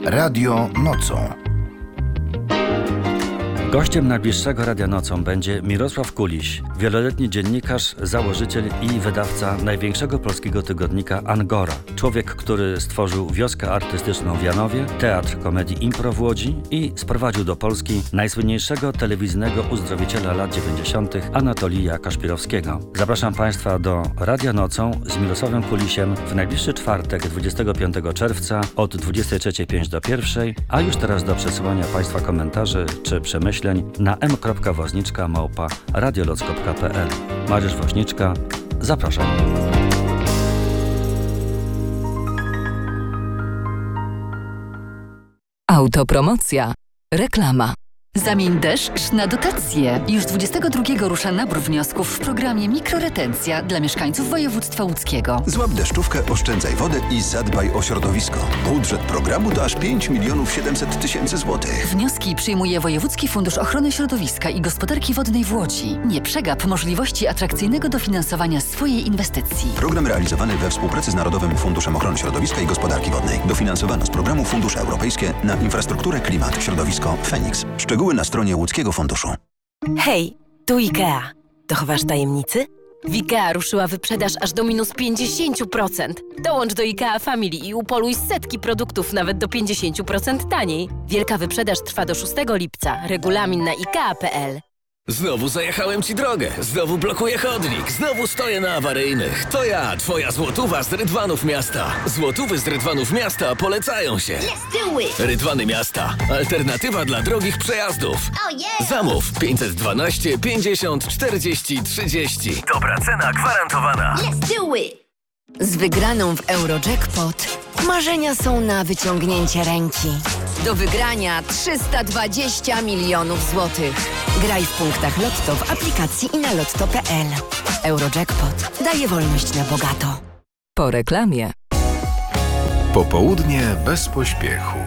Radio Nocą. Gościem najbliższego Radia Nocą będzie Mirosław Kuliś, wieloletni dziennikarz, założyciel i wydawca największego polskiego tygodnika Angora. Człowiek, który stworzył wioskę artystyczną w Janowie, teatr komedii Impro w Łodzi i sprowadził do Polski najsłynniejszego telewizyjnego uzdrowiciela lat 90. Anatolija Kaszpirowskiego. Zapraszam Państwa do Radia Nocą z Mirosławem Kulisiem w najbliższy czwartek, 25 czerwca od 23:05 do 1:00, a już teraz do przesyłania Państwa komentarzy czy przemyśleń na m.woźniczka@radioloc.pl. Mariusz Woźniczka, zapraszam. Autopromocja. Reklama. Zamień deszcz na dotacje. Już 22 rusza nabór wniosków w programie Mikroretencja dla mieszkańców województwa łódzkiego. Złap deszczówkę, oszczędzaj wodę i zadbaj o środowisko. Budżet programu to aż 5 700 000 złotych. Wnioski przyjmuje Wojewódzki Fundusz Ochrony Środowiska i Gospodarki Wodnej w Łodzi. Nie przegap możliwości atrakcyjnego dofinansowania swojej inwestycji. Program realizowany we współpracy z Narodowym Funduszem Ochrony Środowiska i Gospodarki Wodnej. Dofinansowano z programu Fundusze Europejskie na infrastrukturę, klimat, środowisko, Feniks. Szczegóły na stronie Łódzkiego Funduszu. Hej, tu IKEA. Dochowasz tajemnicy? W IKEA ruszyła wyprzedaż aż do minus 50%. Dołącz do IKEA Family i upoluj setki produktów nawet do 50% taniej. Wielka wyprzedaż trwa do 6 lipca. Regulamin na IKEA.pl. Znowu zajechałem ci drogę, znowu blokuję chodnik, znowu stoję na awaryjnych. To ja, twoja złotówa z Rydwanów Miasta. Złotówy z Rydwanów Miasta polecają się. Rydwany Miasta. Alternatywa dla drogich przejazdów. Zamów 512 50 40 30. Dobra cena gwarantowana. Z wygraną w Eurojackpot marzenia są na wyciągnięcie ręki. Do wygrania 320 milionów złotych. Graj w punktach Lotto w aplikacji i na lotto.pl. Eurojackpot daje wolność na bogato. Po reklamie. Popołudnie bez pośpiechu.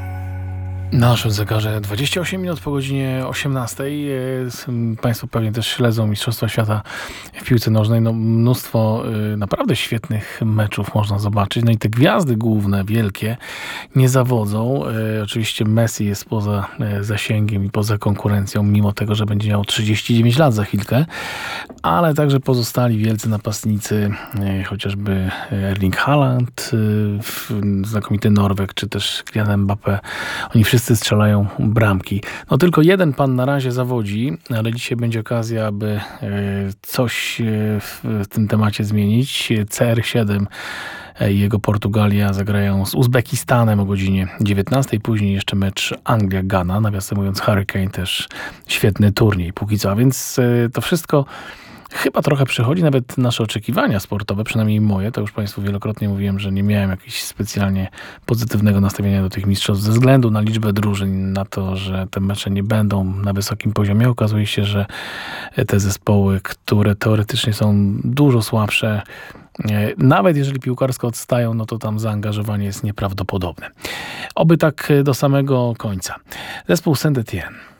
Na naszym zegarze 28 minut po godzinie 18. Państwo pewnie też śledzą Mistrzostwa Świata w piłce nożnej. No, mnóstwo naprawdę świetnych meczów można zobaczyć. No i te gwiazdy główne, wielkie, nie zawodzą. Oczywiście Messi jest poza zasięgiem i poza konkurencją, mimo tego, że będzie miał 39 lat za chwilkę. Ale także pozostali wielcy napastnicy, chociażby Erling Haaland, znakomity Norweg, czy też Kylian Mbappé. Oni wszyscy strzelają bramki. No tylko jeden pan na razie zawodzi, ale dzisiaj będzie okazja, aby coś w tym temacie zmienić. CR7 i jego Portugalia zagrają z Uzbekistanem o godzinie 19. Później jeszcze mecz Anglia-Ghana. Nawiasem mówiąc, Hurricane też świetny turniej póki co. A więc to wszystko chyba trochę przechodzi nawet nasze oczekiwania sportowe, przynajmniej moje. To już Państwu wielokrotnie mówiłem, że nie miałem jakiegoś specjalnie pozytywnego nastawienia do tych mistrzostw ze względu na liczbę drużyn, na to, że te mecze nie będą na wysokim poziomie. Okazuje się, że te zespoły, które teoretycznie są dużo słabsze, nawet jeżeli piłkarsko odstają, no to tam zaangażowanie jest nieprawdopodobne. Oby tak do samego końca. Zespół Saint-Étienne.